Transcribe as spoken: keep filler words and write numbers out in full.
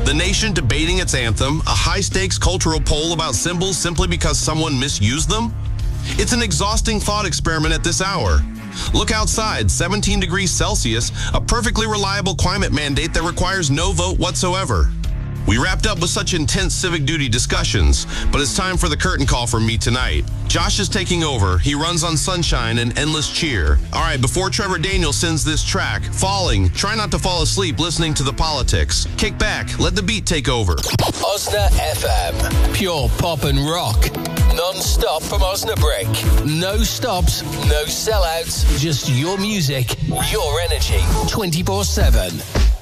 The nation debating its anthem, a high-stakes cultural poll about symbols simply because someone misused them? It's an exhausting thought experiment at this hour. Look outside, seventeen degrees Celsius, a perfectly reliable climate mandate that requires no vote whatsoever. We wrapped up with such intense civic duty discussions, but it's time for the curtain call from me tonight. Josh is taking over. He runs on sunshine and endless cheer. All right, before Trevor Daniel sends this track, Falling, try not to fall asleep listening to the politics. Kick back, let the beat take over. Osna F M, pure pop and rock. Non-stop from Osnabrück. No stops, no sellouts, just your music, your energy, twenty-four seven.